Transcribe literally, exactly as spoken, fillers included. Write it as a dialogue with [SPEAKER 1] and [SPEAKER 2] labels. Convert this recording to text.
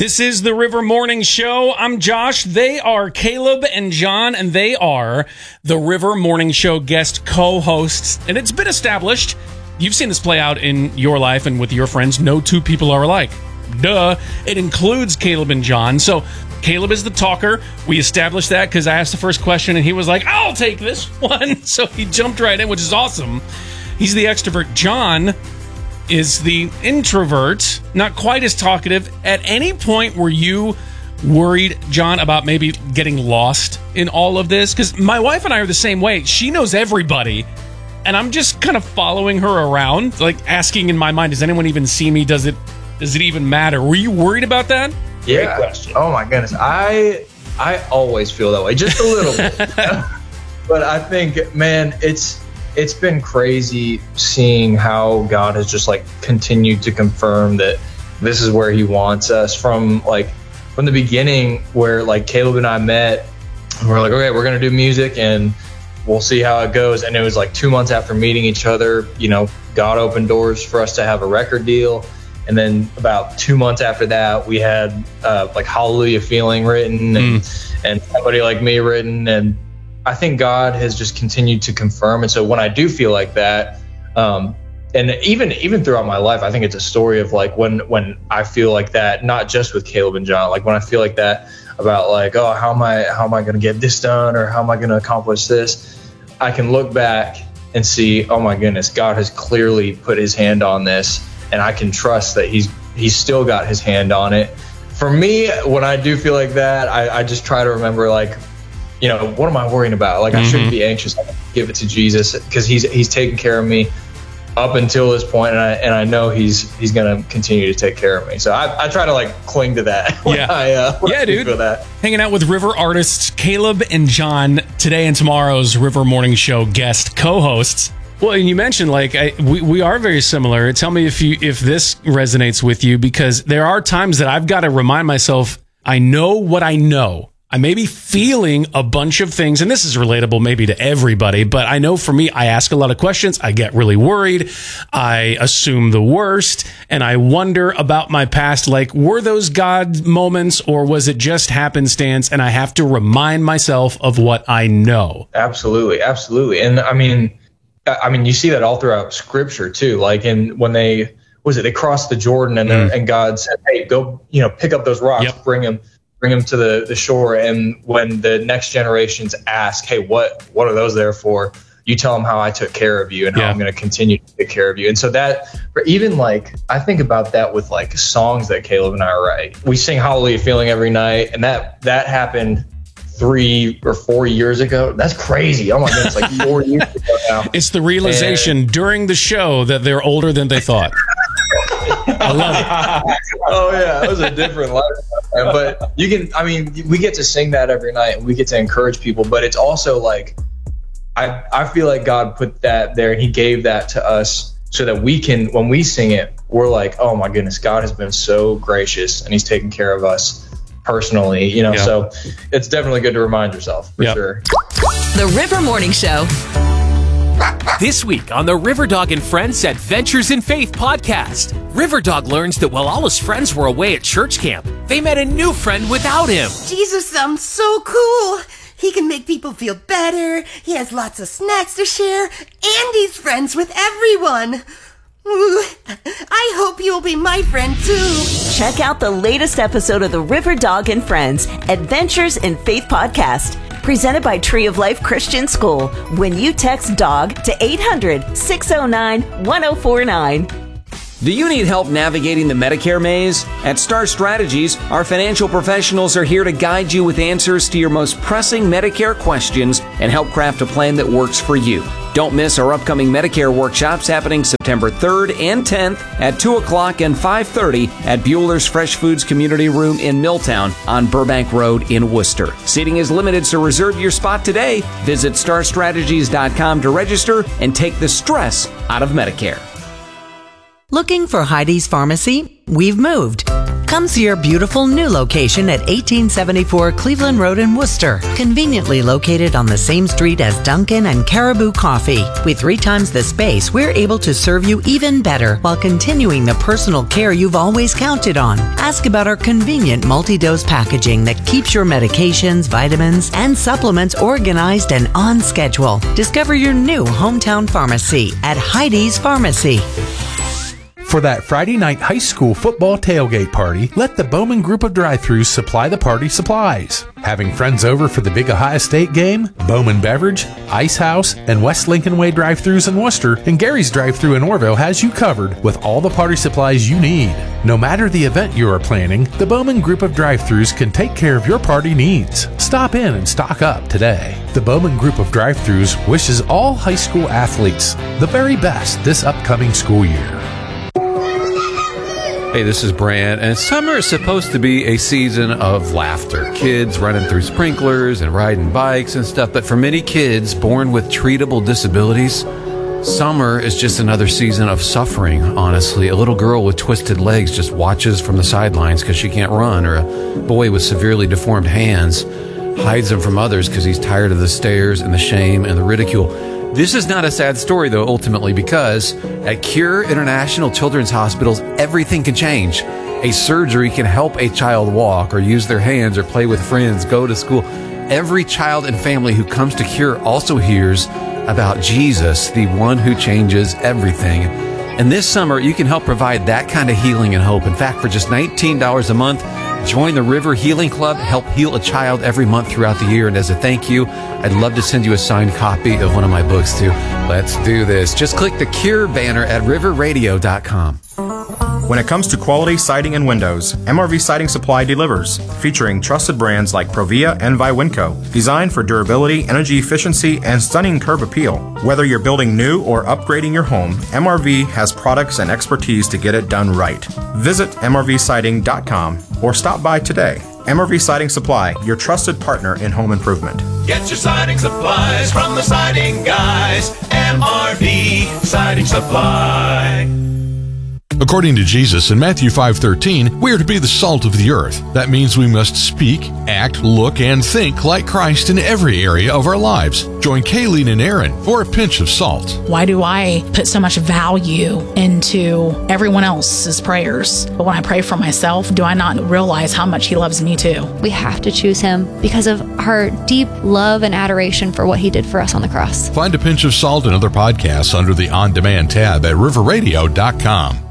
[SPEAKER 1] This is the River Morning Show. I'm Josh. They are Caleb and John, and they are the River Morning Show guest co-hosts. And it's been established, you've seen this play out in your life and with your friends, no two people are alike. Duh. It includes Caleb and John. So Caleb is the talker. We established that because I asked the first question, and he was like, I'll take this one. So he jumped right in, which is awesome. He's the extrovert. John is the introvert, not quite as talkative. At any point were you worried, John, about maybe getting lost in all of this? Because my wife and I are the same way. She knows everybody, and I'm just kind of following her around, like asking in my mind, does anyone even see me? Does it does it even matter? Were you worried about that?
[SPEAKER 2] Yeah. Great question. Oh my goodness. I I always feel that way, just a little bit. But I think, man, it's it's been crazy seeing how God has just like continued to confirm that this is where he wants us from like from the beginning, where like Caleb and I met and we're like, okay, we're going to do music and we'll see how it goes. And it was like two months after meeting each other, you know, God opened doors for us to have a record deal. And then about two months after that, we had uh, like Hallelujah Feeling written and, mm. and Somebody Like Me written. And I think God has just continued to confirm. And so when I do feel like that, um, and even even throughout my life, I think it's a story of like when when I feel like that, not just with Caleb and John, like when I feel like that about like, oh, how am I how am I going to get this done, or how am I going to accomplish this? I can look back and see, oh my goodness, God has clearly put his hand on this, and I can trust that he's he's still got his hand on it. For me, when I do feel like that, I, I just try to remember like, you know, what am I worrying about? Like, mm-hmm. I shouldn't be anxious. I give it to Jesus because he's he's taking care of me up until this point, and I and I know he's he's gonna continue to take care of me. So I, I try to like cling to that. When
[SPEAKER 1] yeah,
[SPEAKER 2] I, uh, when
[SPEAKER 1] yeah,
[SPEAKER 2] I
[SPEAKER 1] dude.
[SPEAKER 2] Feel that.
[SPEAKER 1] Hanging out with River artists Caleb and John today and tomorrow's River Morning Show guest co-hosts. Well, and you mentioned like I, we we are very similar. Tell me if you if this resonates with you, because there are times that I've got to remind myself I know what I know. I may be feeling a bunch of things, and this is relatable maybe to everybody, but I know for me, I ask a lot of questions. I get really worried. I assume the worst, and I wonder about my past. Like, were those God moments, or was it just happenstance? And I have to remind myself of what I know.
[SPEAKER 2] Absolutely, absolutely. And I mean, I mean, you see that all throughout Scripture too. Like, in when they was it they crossed the Jordan, and mm. and God said, "Hey, go, you know, pick up those rocks, yep. bring them." bring them to the, the shore. And when the next generations ask, hey, what, what are those there for? You tell them how I took care of you and how yeah. I'm going to continue to take care of you. And so that, for even like, I think about that with like songs that Caleb and I write. We sing Hallelujah Feeling every night. And that, that happened three or four years ago. That's crazy. Oh my goodness, like four years ago now.
[SPEAKER 1] It's the realization and, during the show that they're older than they thought. I love it.
[SPEAKER 2] Oh yeah, it was a different life. But you can, I mean, we get to sing that every night and we get to encourage people, but it's also like, I, I feel like God put that there and he gave that to us so that we can, when we sing it, we're like, oh my goodness, God has been so gracious and he's taken care of us personally, you know, yeah. So it's definitely good to remind yourself for yep. sure.
[SPEAKER 3] The River Morning Show.
[SPEAKER 4] This week on the Riverdog and Friends Adventures in Faith podcast, Riverdog learns that while all his friends were away at church camp, they met a new friend without him.
[SPEAKER 5] Jesus sounds so cool. He can make people feel better. He has lots of snacks to share, and he's friends with everyone. Ooh, I hope you'll be my friend too.
[SPEAKER 3] Check out the latest episode of the Riverdog and Friends Adventures in Faith podcast, presented by Tree of Life Christian School, when you text DOG to eight hundred, six oh nine, one oh four nine.
[SPEAKER 6] Do you need help navigating the Medicare maze? At Star Strategies, our financial professionals are here to guide you with answers to your most pressing Medicare questions and help craft a plan that works for you. Don't miss our upcoming Medicare workshops happening September third and tenth at two o'clock and five thirty at Bueller's Fresh Foods Community Room in Milltown on Burbank Road in Worcester. Seating is limited, so reserve your spot today. Visit star strategies dot com to register and take the stress out of Medicare.
[SPEAKER 7] Looking for Heidi's Pharmacy? We've moved. Come see our beautiful new location at eighteen seventy-four Cleveland Road in Worcester, conveniently located on the same street as Dunkin' and Caribou Coffee. With three times the space, we're able to serve you even better while continuing the personal care you've always counted on. Ask about our convenient multi-dose packaging that keeps your medications, vitamins, and supplements organized and on schedule. Discover your new hometown pharmacy at Heidi's Pharmacy.
[SPEAKER 8] For that Friday night high school football tailgate party, let the Bowman Group of Drive-Thrus supply the party supplies. Having friends over for the big Ohio State game? Bowman Beverage, Ice House, and West Lincoln Way Drive-Thrus in Worcester, and Gary's Drive-Thru in Orville has you covered with all the party supplies you need. No matter the event you are planning, the Bowman Group of Drive-Thrus can take care of your party needs. Stop in and stock up today. The Bowman Group of Drive-Thrus wishes all high school athletes the very best this upcoming school year.
[SPEAKER 9] Hey, this is Brant, and summer is supposed to be a season of laughter. Kids running through sprinklers and riding bikes and stuff, but for many kids born with treatable disabilities, summer is just another season of suffering, honestly. A little girl with twisted legs just watches from the sidelines because she can't run, or a boy with severely deformed hands hides them from others because he's tired of the stares and the shame and the ridicule. This is not a sad story, though, ultimately, because at Cure International Children's Hospitals, everything can change. A surgery can help a child walk or use their hands or play with friends, go to school. Every child and family who comes to Cure also hears about Jesus, the one who changes everything. And this summer, you can help provide that kind of healing and hope. In fact, for just nineteen dollars a month, join the River Healing Club, help heal a child every month throughout the year. And as a thank you, I'd love to send you a signed copy of one of my books, too. Let's do this. Just click the Cure banner at river radio dot com.
[SPEAKER 10] When it comes to quality siding and windows, M R V Siding Supply delivers, featuring trusted brands like Provia and Viwinco, designed for durability, energy efficiency, and stunning curb appeal. Whether you're building new or upgrading your home, M R V has products and expertise to get it done right. Visit M R V siding dot com or stop by today. M R V Siding Supply, your trusted partner in home improvement.
[SPEAKER 11] Get your siding supplies from the siding guys. M R V Siding Supply.
[SPEAKER 12] According to Jesus in Matthew five thirteen, we are to be the salt of the earth. That means we must speak, act, look, and think like Christ in every area of our lives. Join Kayleen and Aaron for a pinch of salt.
[SPEAKER 13] Why do I put so much value into everyone else's prayers? But when I pray for myself, do I not realize how much He loves me too?
[SPEAKER 14] We have to choose Him because of our deep love and adoration for what He did for us on the cross.
[SPEAKER 12] Find a pinch of salt and other podcasts under the On Demand tab at river radio dot com.